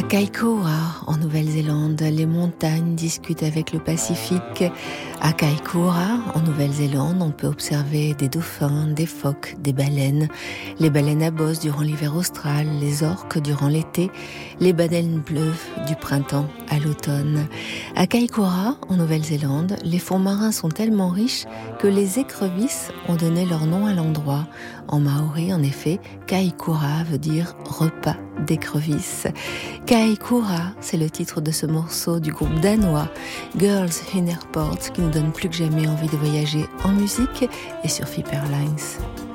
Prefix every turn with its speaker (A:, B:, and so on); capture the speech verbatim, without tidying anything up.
A: Kaikoura, en Nouvelle-Zélande, les montagnes discutent avec le Pacifique. À Kaikoura, en Nouvelle-Zélande, on peut observer des dauphins, des phoques, des baleines. Les baleines à bosse durant l'hiver austral, les orques durant l'été, les baleines bleues du printemps à l'automne. À Kaikoura, en Nouvelle-Zélande, les fonds marins sont tellement riches que les écrevisses ont donné leur nom à l'endroit. En maori, en effet, Kaikoura veut dire repas d'écrevisses. Kaikoura, c'est le titre de ce morceau du groupe danois Girls in Airport qui nous donne plus que jamais envie de voyager en musique et sur Fip Airlines.